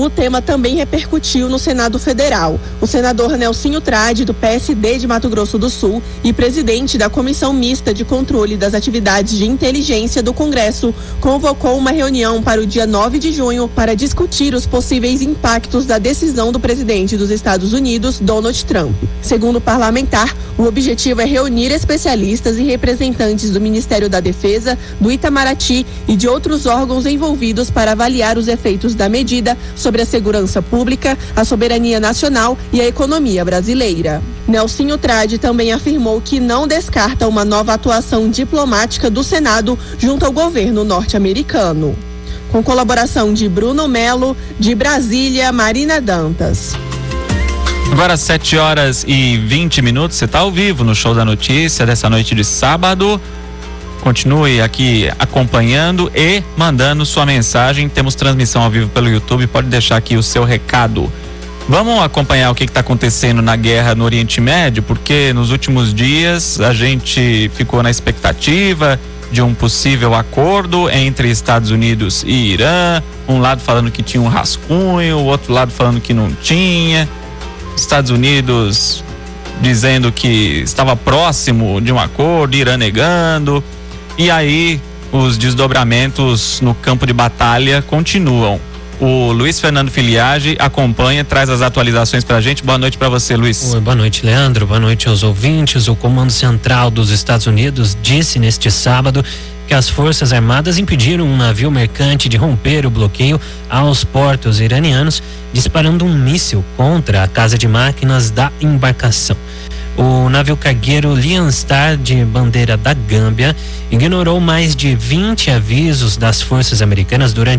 O tema também repercutiu no Senado Federal. O senador Nelsinho Trade, do PSD de Mato Grosso do Sul e presidente da Comissão Mista de Controle das Atividades de Inteligência do Congresso, convocou uma reunião para o dia 9 de junho para discutir os possíveis impactos da decisão do presidente dos Estados Unidos, Donald Trump. Segundo o parlamentar, o objetivo é reunir especialistas e representantes do Ministério da Defesa, do Itamaraty e de outros órgãos envolvidos para avaliar os efeitos da medida sobre a segurança pública, a soberania nacional e a economia brasileira. Nelsinho Trade também afirmou que não descarta uma nova atuação diplomática do Senado junto ao governo norte-americano. Com colaboração de Bruno Melo, de Brasília, Marina Dantas. Agora 7h20, você está ao vivo no Show da Notícia dessa noite de sábado. Continue aqui acompanhando e mandando sua mensagem. Temos transmissão ao vivo pelo YouTube, pode deixar aqui o seu recado. Vamos acompanhar o que está acontecendo na guerra no Oriente Médio, porque nos últimos dias a gente ficou na expectativa de um possível acordo entre Estados Unidos e Irã. Um lado falando que tinha um rascunho, o outro lado falando que não tinha. Estados Unidos dizendo que estava próximo de um acordo, Irã negando. E aí os desdobramentos no campo de batalha continuam. O Luiz Fernando Filiage acompanha, traz as atualizações pra gente. Boa noite para você, Luiz. Oi, boa noite, Leandro. Boa noite aos ouvintes. O Comando Central dos Estados Unidos disse neste sábado que as Forças Armadas impediram um navio mercante de romper o bloqueio aos portos iranianos, disparando um míssil contra a casa de máquinas da embarcação. O navio cargueiro Lion Star, de bandeira da Gâmbia, ignorou mais de 20 avisos das forças americanas durante